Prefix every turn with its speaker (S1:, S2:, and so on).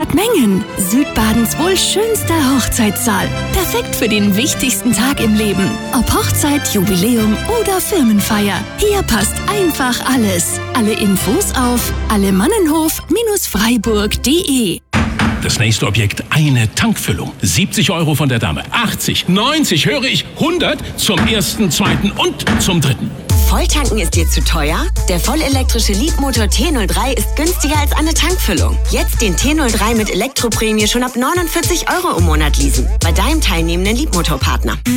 S1: Mengen. Südbadens wohl schönster Hochzeitssaal. Perfekt für den wichtigsten Tag im Leben. Ob Hochzeit, Jubiläum oder Firmenfeier. Hier passt einfach alles. Alle Infos auf allemannenhof-freiburg.de.
S2: Das nächste Objekt, eine Tankfüllung. 70 € von der Dame. 80, 90, höre ich, 100 zum ersten, zweiten und zum dritten.
S3: Volltanken ist dir zu teuer? Der vollelektrische Leadmotor T03 ist günstiger als eine Tankfüllung. Jetzt den T03 mit Elektroprämie schon ab 49 € im Monat leasen. Bei deinem teilnehmenden Leadmotorpartner.